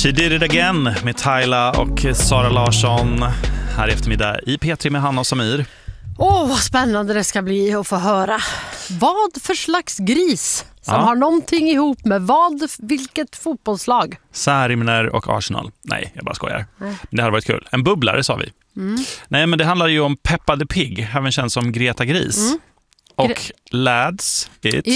She did it again med Tyla och Sara Larsson här i eftermiddag i P3 med Hanna och Samir. Vad spännande det ska bli att få höra. Vad för slags gris som har någonting ihop med vilket fotbollslag? Särimner och Arsenal. Nej, jag bara skojar. Men det hade varit kul. En bubblare sa vi. Nej, men det handlar ju om Peppa the Pig, även känd som Greta Gris. Och lads,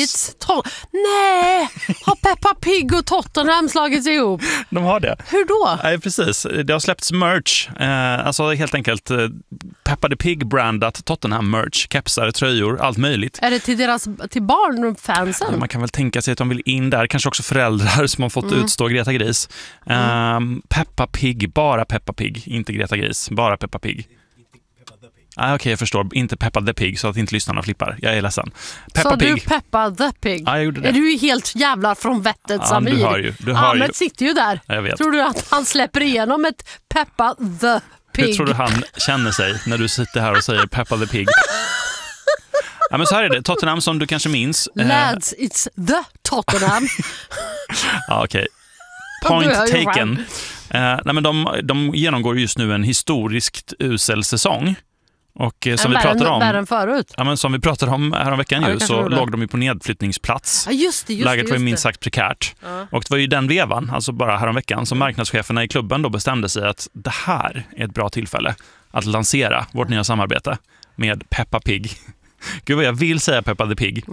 Nej, har Peppa Pig och Tottenham slagits ihop? De har det. Hur då? Nej, precis. Det har släppts merch. Alltså helt enkelt Peppa the Pig-brandat Tottenham merch. Kepsar, tröjor, allt möjligt. Är det till barnfansen? Man kan väl tänka sig att de vill in där. Kanske också föräldrar som har fått utstå Greta Gris. Peppa Pig, bara Peppa Pig. Inte Greta Gris, bara Peppa Pig. Okej, jag förstår. Inte Peppa the Pig så att inte lyssnarna flippar. Jag är ledsen. Peppa så Pig. Du Peppa the Pig? Ja, jag gjorde det. Är du helt jävla från vettet, Samir? Du hör ju. Ahmed sitter ju där. Jag vet. Tror du att han släpper igenom ett Peppa the Pig? Hur tror du han känner sig när du sitter här och säger Peppa the Pig? Ja, men så här är det. Tottenham som du kanske minns. Lads, it's the Tottenham. Ja, okej. Point taken. Nej, men de genomgår just nu en historiskt usel säsong. Och som vi pratade om förut. Ja, men som vi pratade om häromveckan så låg de ju på nedflyttningsplats. Ja, just det. Läget var ju minst sagt prekärt. Och det var ju den vevan, alltså bara häromveckan, som marknadscheferna i klubben då bestämde sig att det här är ett bra tillfälle att lansera vårt nya samarbete med Peppa Pig. Gud vad jag vill säga Peppa the Pig.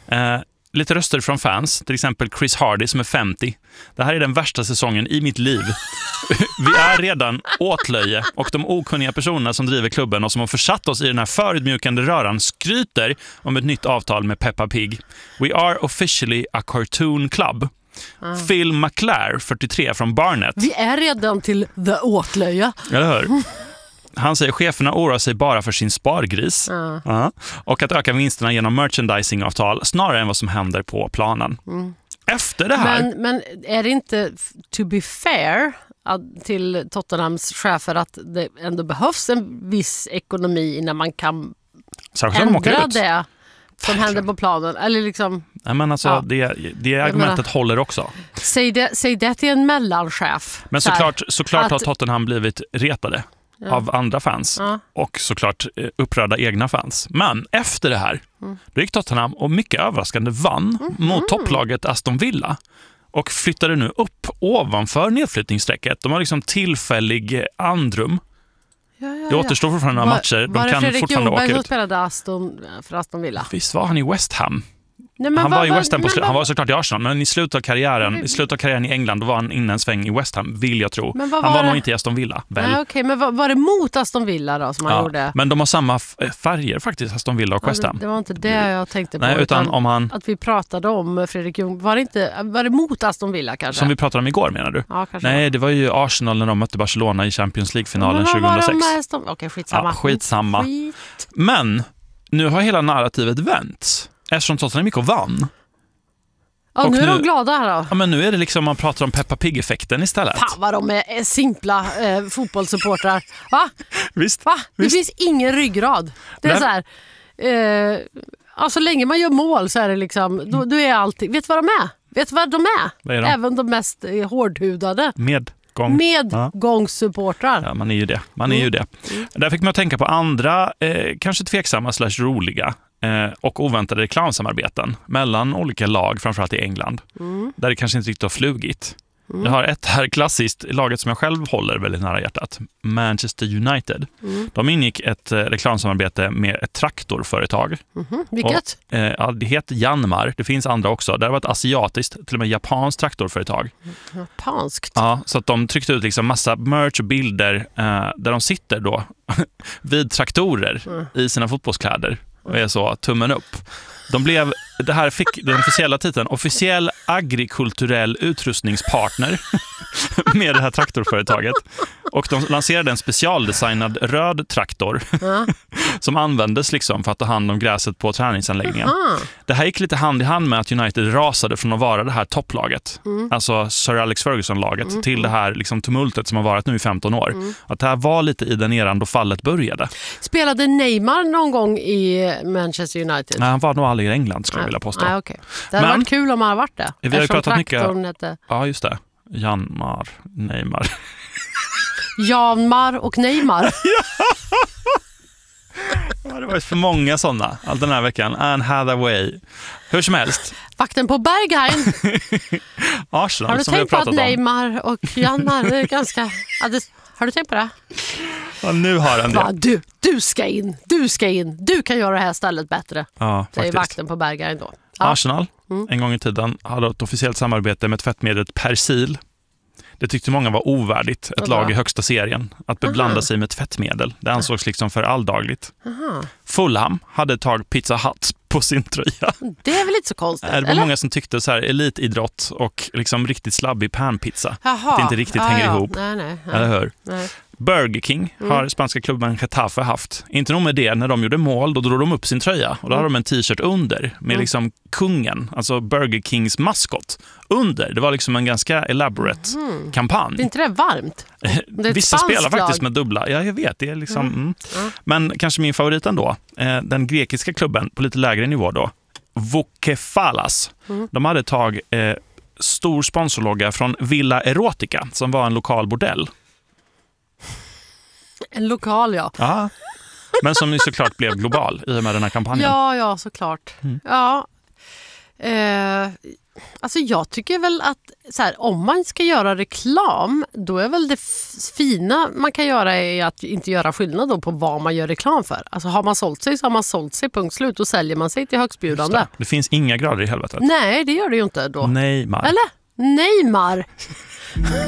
Lite röster från fans, till exempel Chris Hardy som är 50. Det här är den värsta säsongen i mitt liv. Vi är redan åtlöje och de okunniga personerna som driver klubben och som har försatt oss i den här förutmjukande röran skryter om ett nytt avtal med Peppa Pig. We are officially a cartoon club. Phil McClare, 43, från Barnet. Vi är redan till the åtlöje. Eller hur? Han säger cheferna oroar sig bara för sin spargris och att öka vinsterna genom merchandisingavtal snarare än vad som händer på planen. Efter det här... Men är det inte to be fair till Tottenhams chefer att det ändå behövs en viss ekonomi innan man kan ändra det som händer på planen? Eller liksom... Nej, men alltså, det argumentet håller också. Säg det till en mellanchef. Men såklart har Tottenham blivit retade av andra fans och såklart upprörda egna fans. Men efter det här då gick Tottenham och mycket överraskande vann mot topplaget Aston Villa och flyttade nu upp ovanför nedflyttningsstrecket. De har liksom tillfällig andrum. Det återstår fortfarande några matcher. De kan Fredrik fortfarande Ljungberg åka ut. Spelade för Aston Villa? Visst var han i West Ham? Nej, han var i West Ham på slutet. Han var såklart i Arsenal, men i slutet av karriären i England då var han innan en sväng i West Ham, vill jag tro. Han var nog inte i Aston Villa, väl? Nej, okej, men var det mot Aston Villa då som han gjorde? Men de har samma färger faktiskt, Aston Villa och West Ham. Det var inte det jag tänkte på. Nej, utan om han... Att vi pratade om Fredrik Ljung. Var det mot Aston Villa kanske? Som vi pratade om igår, menar du? Ja, kanske. Nej, det var ju Arsenal när de mötte Barcelona i Champions League-finalen 2006. Okej, skitsamma. Skitsamma. Men nu har hela narrativet vänt. Eftersom Tottenham gick och vann. Ja, nu är de glada här då. Ja, men nu är det liksom man pratar om Peppa Pig-effekten istället. Fan vad de är simpla fotbollssupportrar. Va? Visst. Va? Det finns ingen ryggrad. Det är så här... så länge man gör mål så är det liksom... Då är allting... Vet du vad de är? Vet du vad de är? Vad är de? Även de mest hårdhudade. Medgångssupportrar. Ja, man är ju det. Där fick man att tänka på andra, kanske tveksamma / roliga och oväntade reklamsamarbeten mellan olika lag, framförallt i England. Där det kanske inte riktigt har flugit. Jag har ett här klassiskt, laget som jag själv håller väldigt nära hjärtat, Manchester United. De ingick ett reklamsamarbete med ett traktorföretag. Vilket? Och, det heter Janmar, det finns andra också. Det var ett asiatiskt, till och med japanskt traktorföretag. Japanskt? Ja, så att de tryckte ut liksom massa merch och bilder där de sitter då vid traktorer i sina fotbollskläder och är så tummen upp. Det här fick den officiella titeln officiell agrikulturell utrustningspartner med det här traktorföretaget. Och de lanserade en specialdesignad röd traktor som användes liksom för att ta hand om gräset på träningsanläggningen. Det här gick lite hand i hand med att United rasade från att vara det här topplaget, alltså Sir Alex Ferguson-laget, till det här liksom tumultet som har varit nu i 15 år. Att det här var lite i den eran då fallet började. Spelade Neymar någon gång i Manchester United? Nej, han var nog aldrig i England, skulle jag vilja påstå. Okay. Det hade varit kul om han hade varit det. Vi har ju pratat mycket... Hette... Ja, just det. Janmar, Neymar. Janmar och Neymar. Ja, det var för många sådana all den här veckan. Anne Hathaway. Hur som helst. Vakten på Berghain. Arsenal, har du som tänkt på att om. Neymar och Janmar är ganska... Har du tänkt på det? Ja, nu har han det. Du ska in. Du kan göra det här stället bättre. Ja, det är vakten på Berghain då. Ja. Arsenal, en gång i tiden, hade ett officiellt samarbete med tvättmedlet Persil. Det tyckte många var ovärdigt, ett lag i högsta serien, att beblanda sig med tvättmedel. Det ansågs liksom för alldagligt. Fulham hade ett tag Pizza Hut på sin tröja. Det är väl inte så konstigt, det var många som tyckte så här elitidrott och liksom riktigt slabbig panpizza. Det inte riktigt hänger ihop. Nej. Eller hur? Nej. Burger King har spanska klubben Getafe haft. Inte nog med det, när de gjorde mål då drog de upp sin tröja och då hade de en t-shirt under med liksom kungen, alltså Burger Kings maskot under. Det var liksom en ganska elaborate kampanj. Det är inte det varmt? Det vissa spelar faktiskt med dubbla. Ja, jag vet. Det är liksom, Men kanske min favorit ändå, den grekiska klubben på lite lägre nivå då, Vokefalas. De hade ett tag stor sponsorlogga från Villa Erotica som var en lokal bordell. En lokal, ja. Ja, men som ju såklart blev global i och med den här kampanjen. Ja, såklart. Ja. Alltså jag tycker väl att så här, om man ska göra reklam, då är väl det fina man kan göra är att inte göra skillnad då på vad man gör reklam för. Alltså har man sålt sig så har man sålt sig, punkt slut, och säljer man sig till högstbjudande. Det finns inga grader i helvetet. Nej, det gör det ju inte då. Neymar. Eller? Neymar!